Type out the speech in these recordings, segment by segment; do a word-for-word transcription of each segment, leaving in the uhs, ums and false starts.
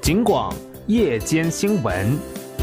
警广夜间新闻。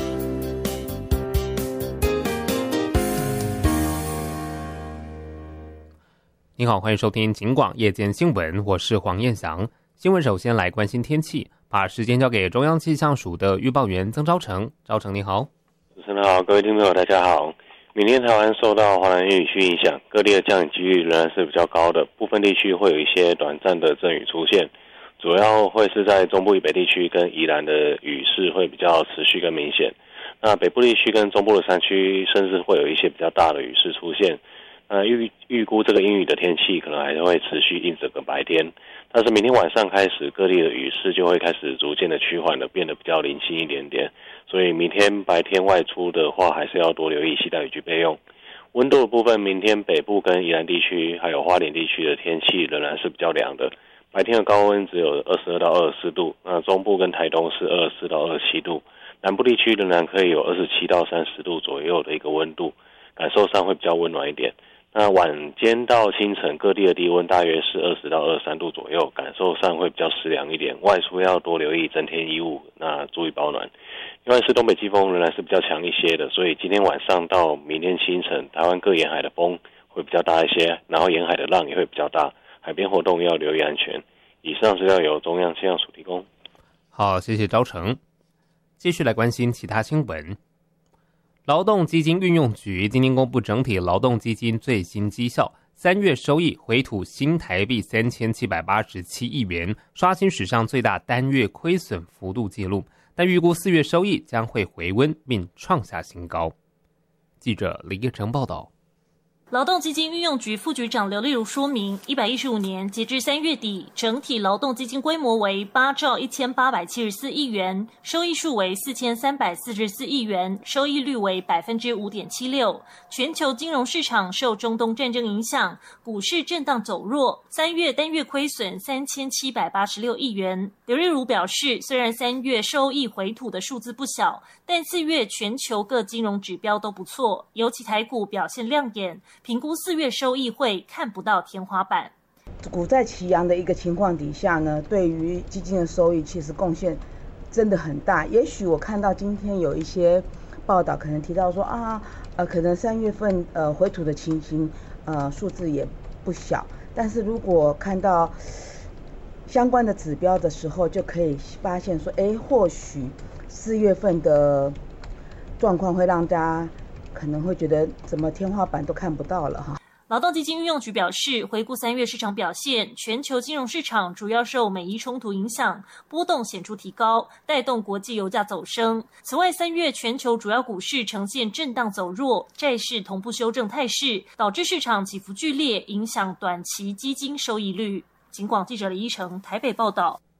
你好，欢迎收听警广夜间新闻，我是黄彦翔。新闻首先来关心天气，把时间交给中央气象署的预报员曾昭成。昭成你好。 主持人好，各位听众朋友大家好。明天台湾受到华南雨区影响，各地的降雨几率仍然是比较高的，部分地区会有一些短暂的阵雨出现，主要会是在中部以北地区跟宜兰的雨势会比较持续跟明显。那北部地区跟中部的山区甚至会有一些比较大的雨势出现。那预预估这个阴雨的天气可能还会持续一整个白天，但是明天晚上开始各地的雨势就会开始逐渐的趋缓的，变得比较零星一点点。所以明天白天外出的话，还是要多留意携带雨具备用。温度的部分，明天北部跟宜兰地区还有花莲地区的天气仍然是比较凉的，白天的高温只有二十二到二十四度，那中部跟台东是二十四到二十七度，南部地区仍然可以有二十七到三十度左右的一个温度，感受上会比较温暖一点。那晚间到清晨各地的低温大约是二十到二十三度左右，感受上会比较湿凉一点，外出要多留意增添衣物，那注意保暖。另外是东北季风仍然是比较强一些的，所以今天晚上到明天清晨，台湾各沿海的风会比较大一些，然后沿海的浪也会比较大，海边活动要留意安全。以上资料由中央气象署提供。 好，谢谢昭成。继续来关心其他新闻。劳动基金运用局今天公布整体劳动基金最新绩效，三月收益回吐新台币三千七百八十七亿元，刷新史上最大单月亏损幅度纪录，但预估四月收益将会回温并创下新高。记者李叶成报道。 劳动基金运用局副局长刘丽如说明，一百一十五年截至三月底，整体劳动基金规模为八兆一千八百七十四亿元，收益数为四千三百四十四亿元，收益率为百分之五点七六。全球金融市场受中东战争影响，股市震荡走弱，三月单月亏损三千七百八十六亿元。刘丽如表示，虽然三月收益回吐的数字不小，但四月全球各金融指标都不错，尤其台股表现亮眼。评估四月收益会看不到天花板。 股债齐扬的一个情况底下呢，对于基金的收益其实贡献真的很大。也许我看到今天有一些报道可能提到说啊，呃，可能三月份呃回吐的情形，呃数字也不小。但是如果看到相关的指标的时候，就可以发现说，哎，或许四月份的状况会让大家可能会觉得怎么天花板都看不到了哈。 劳动基金运用局表示，回顾三月市场表现，全球金融市场主要受美伊冲突影响，波动显著提高，带动国际油价走升。此外，三月全球主要股市呈现震荡走弱，债市同步修正态势，导致市场起伏剧烈，影响短期基金收益率。警广记者李依成台北报道。